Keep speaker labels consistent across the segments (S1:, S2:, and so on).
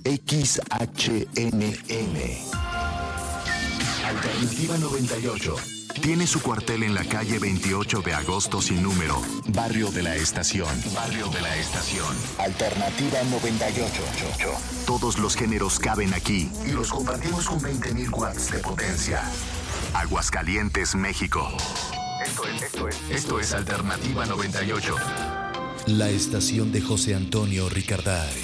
S1: XHNM. Alternativa 98. Tiene su cuartel en la calle 28 de agosto sin número, Barrio de la Estación. Barrio de la Estación. Alternativa 98. Todos los géneros caben aquí y los compartimos con 20.000 watts de potencia. Aguascalientes, México. Esto es Alternativa 98.
S2: La estación de José Antonio Ricarday.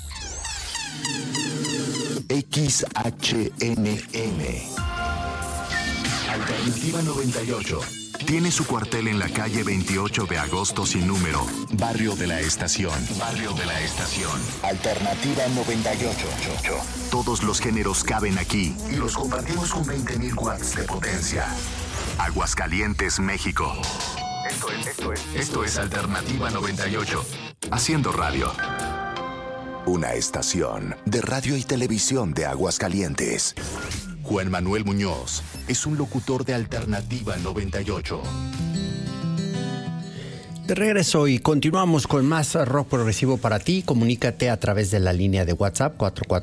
S1: XHNM. Alternativa 98. Tiene su cuartel en la calle 28 de agosto sin número, Barrio de la Estación. Barrio de la Estación. Alternativa 98. Todos los géneros caben aquí y los compartimos con 20.000 watts de potencia. Aguascalientes, México. Esto es Alternativa 98. Haciendo radio. Una estación de radio y televisión de Aguascalientes. Juan Manuel Muñoz es un locutor de Alternativa 98.
S3: De regreso y continuamos con más rock progresivo para ti. Comunícate a través de la línea de WhatsApp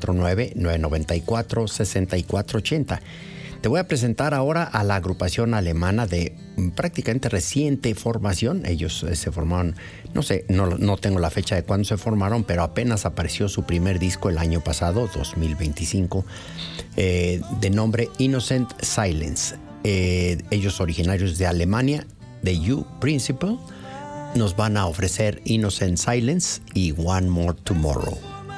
S3: 449-994-6480. Te voy a presentar ahora a la agrupación alemana de prácticamente reciente formación. Ellos se formaron, no tengo la fecha de cuándo se formaron, pero apenas apareció su primer disco el año pasado, 2025, de nombre Innocent Silence. Ellos originarios de Alemania, de You Principle, nos van a ofrecer Innocent Silence y One More Tomorrow.